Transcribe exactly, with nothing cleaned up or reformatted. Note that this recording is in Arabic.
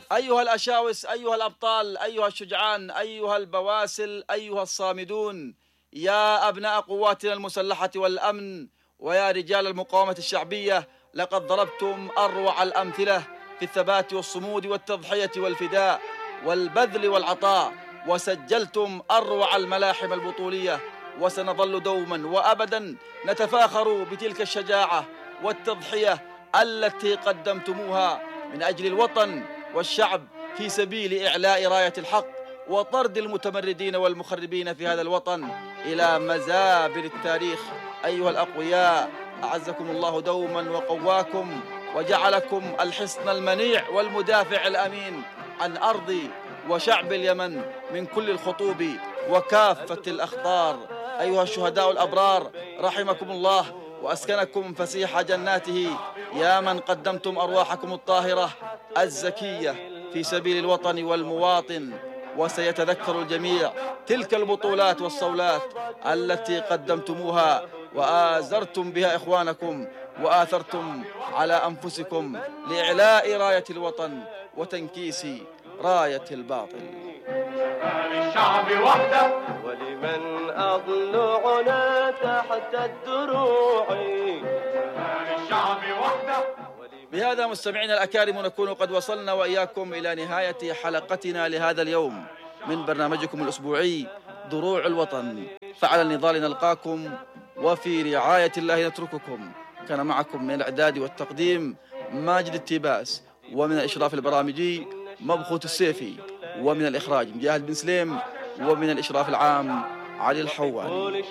أيها الأشاوس، أيها الأبطال، أيها الشجعان، أيها البواسل، أيها الصامدون، يا أبناء قواتنا المسلحة والأمن، ويا رجال المقاومة الشعبية، لقد ضربتم أروع الأمثلة في الثبات والصمود والتضحية والفداء والبذل والعطاء، وسجلتم أروع الملاحم البطولية، وسنظل دوما وأبدا نتفاخر بتلك الشجاعة والتضحية التي قدمتموها من أجل الوطن والشعب في سبيل إعلاء راية الحق وطرد المتمردين والمخربين في هذا الوطن إلى مزابل التاريخ. أيها الأقوياء، أعزكم الله دوما وقواكم، وجعلكم الحصن المنيع والمدافع الأمين عن أرض وشعب اليمن من كل الخطوب وكافة الأخطار. أيها الشهداء الأبرار، رحمكم الله وأسكنكم فسيح جناته، يا من قدمتم أرواحكم الطاهرة الزكية في سبيل الوطن والمواطن. وسيتذكر الجميع تلك البطولات والصولات التي قدمتموها وآزرتم بها إخوانكم وآثرتم على أنفسكم لإعلاء راية الوطن وتنكيس راية الباطل. للشعب وحده ولمن أضلعنا تحت الدروع. للشعب وحده. بهذا مستمعينا الأكارم نكون قد وصلنا وإياكم إلى نهاية حلقتنا لهذا اليوم من برنامجكم الأسبوعي دروع الوطن. فعلى النضال نلقاكم وفي رعاية الله نترككم. كان معكم من الإعداد والتقديم ماجد التباس، ومن الإشراف البرامجي مبخوت السيفي، ومن الإخراج مجاهد بن سليم، ومن الإشراف العام علي الحواني.